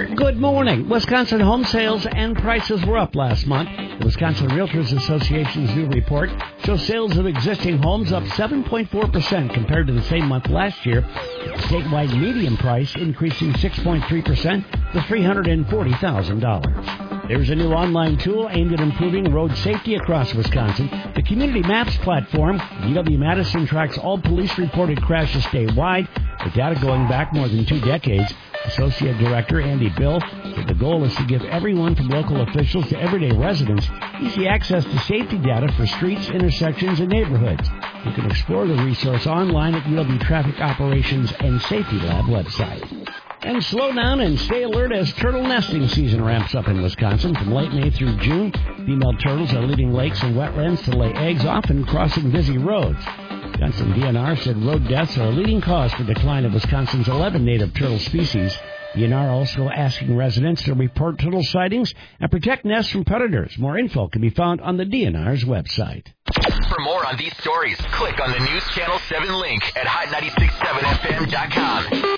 Report. Good morning. Wisconsin home sales and prices were up last month. The Wisconsin Realtors Association's new report shows sales of existing homes up 7.4% compared to the same month last year. The statewide median price increasing 6.3% to $340,000. There's a new online tool aimed at improving road safety across Wisconsin. The Community Maps platform, UW-Madison, tracks all police-reported crashes statewide, with data going back more than 2 decades. Associate Director Andy Bill said the goal is to give everyone from local officials to everyday residents easy access to safety data for streets, intersections, and neighborhoods. You can explore the resource online at UW Traffic Operations and Safety Lab website. And slow down and stay alert as turtle nesting season ramps up in Wisconsin. From late May through June, female turtles are leaving lakes and wetlands to lay eggs, often crossing busy roads. Wisconsin DNR said road deaths are a leading cause for decline of Wisconsin's 11 native turtle species. DNR also asking residents to report turtle sightings and protect nests from predators. More info can be found on the DNR's website. For more on these stories, click on the News Channel 7 link at hot967fm.com.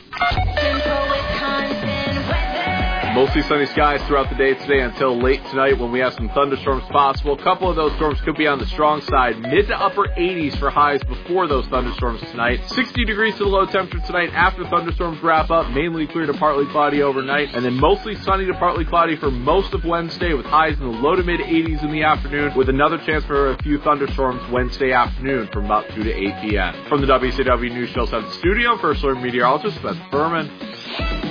Mostly sunny skies throughout the day today until late tonight when we have some thunderstorms possible. A couple of those storms could be on the strong side. Mid to upper 80s for highs before those thunderstorms tonight. 60 degrees to the low temperature tonight after thunderstorms wrap up. Mainly clear to partly cloudy overnight. And then mostly sunny to partly cloudy for most of Wednesday with highs in the low to mid 80s in the afternoon with another chance for a few thunderstorms Wednesday afternoon from about 2 to 8 p.m. From the WCW News Show 7 studio, First Alert Meteorologist Beth Berman.